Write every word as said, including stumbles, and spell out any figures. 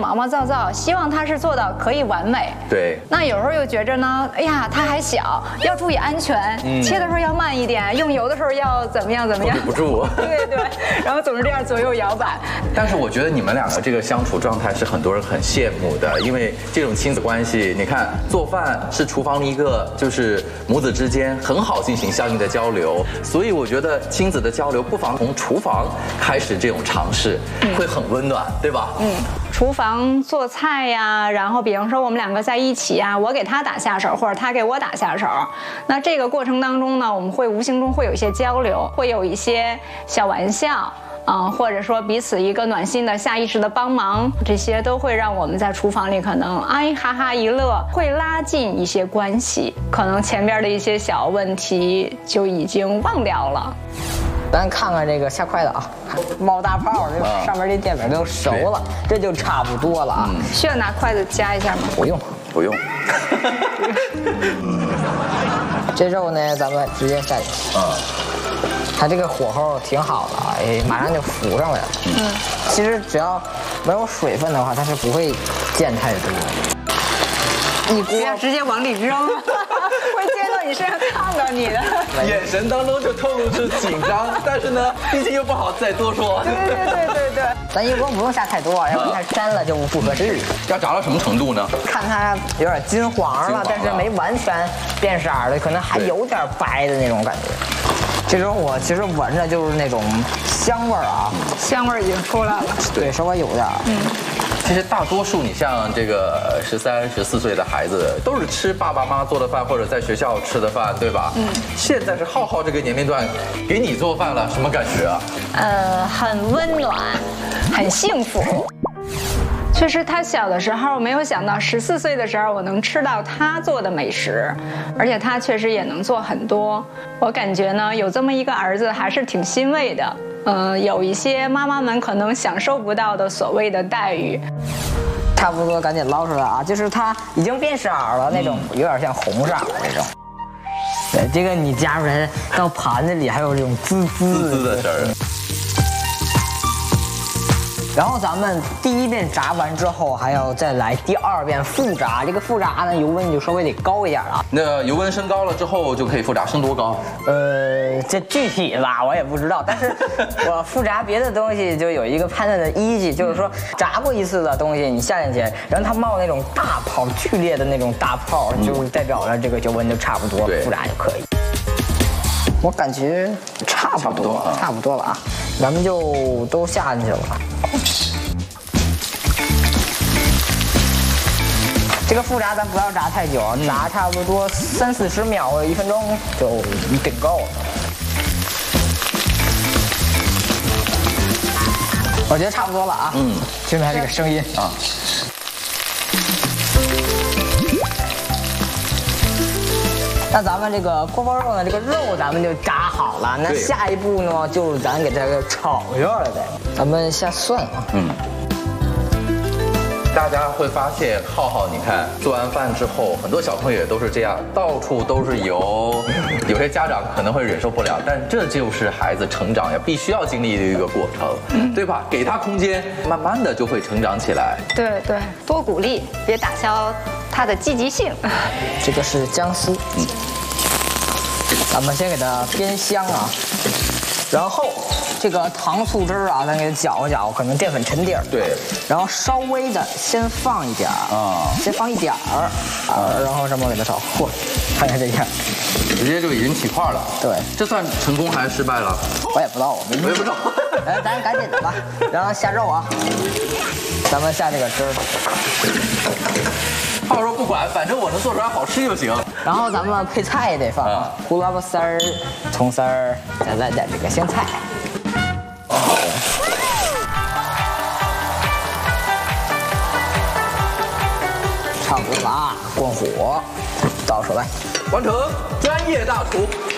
毛毛躁躁，希望它是做到可以完美。 对。 那有时候又觉着呢，哎呀，它还小，要注意安全，嗯、切的时候要慢一点，用油的时候要怎么样怎么样。 不住。 对对。然后总是这样左右摇摆。 但是我觉得你们两个这个相处状态是很多人很羡慕的，因为这种亲子关系，你看做饭是厨房的一个就是母子之间很好进行相应的交流，所以我觉得亲子的交流不妨从厨房开始这种尝试，会很温暖，对吧？嗯。 厨房做菜呀，然后比方说我们两个在一起啊，我给他打下手，或者他给我打下手，那这个过程当中呢，我们会无形中会有一些交流，会有一些小玩笑。嗯，或者说彼此一个暖心的下意识的帮忙，这些都会让我们在厨房里可能哎哈哈一乐，会拉近一些关系，可能前边的一些小问题就已经忘掉了。 咱看看这个下筷子啊，冒大泡，这个上面这淀粉都熟了，这就差不多了啊。 需要拿筷子夹一下吗？ 不用， 不用。 这肉呢，咱们直接下进去。啊。它这个火候挺好的啊，哎，马上就浮上来了。嗯，其实只要没有水分的话，它是不会溅太多。一锅直接往里扔，会溅到你身上，烫到你的。 眼神当中就透露出紧张，但是呢，毕竟又不好再多说。 对对对对对。 咱一锅不用下太多，要不然它粘了就不合适。 要炸到什么程度呢？ 看它有点金黄了，但是没完全变色的，可能还有点白的那种感觉。这种我其实闻着就是那种香味儿啊， 香味儿已经出来了。 对，稍微有点。嗯。 其实大多数你像这个十三、十四岁的孩子，都是吃爸爸妈妈做的饭，或者在学校吃的饭，对吧？嗯。现在是浩浩这个年龄段，给你做饭了，什么感觉啊？ 呃，很温暖，很幸福。确实，他小的时候没有想到，十四岁的时候我能吃到他做的美食，而且他确实也能做很多。我感觉呢，有这么一个儿子还是挺欣慰的。嗯、呃，有一些妈妈们可能享受不到的所谓的待遇。 差不多，赶紧捞出来啊！就是它已经变色了，那种有点像红色的那种。对，这个你加出来到盘子里还有这种滋滋滋的声儿。 然后咱们第一遍炸完之后，还要再来第二遍复炸。这个复炸呢，油温就稍微得高一点啊。 那油温升高了之后就可以复炸，升多高？ 呃，这具体吧我也不知道，但是我复炸别的东西就有一个判断的依据，就是说炸过一次的东西你下进去，然后它冒那种大泡，剧烈的那种大泡，就代表了这个油温就差不多，复炸就可以。我感觉差不多，差不多了啊，咱们就都下进去了。这个复炸咱不要炸太久，炸差不多三四十秒或者一分钟就顶够了。我觉得差不多了啊，嗯，听听它这个声音啊。那咱们这个锅包肉呢，这个肉咱们就炸好了。那下一步呢，就是咱给它给炒一下了呗。咱们下蒜啊，嗯。 大家会发现，浩浩，你看做完饭之后，很多小朋友也都是这样，到处都是油。有些家长可能会忍受不了，但这就是孩子成长要必须要经历的一个过程，对吧？给他空间，慢慢的就会成长起来。 对对，多鼓励，别打消他的积极性。 这个是姜丝，嗯，咱们先给它煸香啊，然后这个糖醋汁儿啊，咱给它搅一搅，可能淀粉沉底儿。 对。然后稍微的先放一点儿啊，先放一点儿啊，然后这么给它炒。嚯，看看这样， 直接就已经起块了。 对。 这算成功还是失败了？ 我也不知道，我我也不知道。 来，咱赶紧的吧，然后下肉啊，咱们下这个汁儿。 浩说不管，反正我能做出来好吃就行。 然后咱们配菜也得放啊，胡萝卜丝儿、葱丝儿，再来点这个香菜。差不多了啊，关火，倒出来， 完成专业大厨。